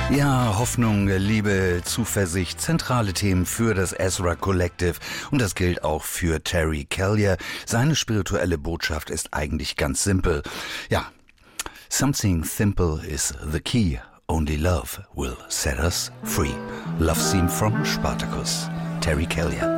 Ja, Hoffnung, Liebe, Zuversicht, zentrale Themen für das Ezra Collective und das gilt auch für Terry Callier. Seine spirituelle Botschaft ist eigentlich ganz simpel. Ja, something simple is the key. Only love will set us free. Love Theme from Spartacus. Terry Callier.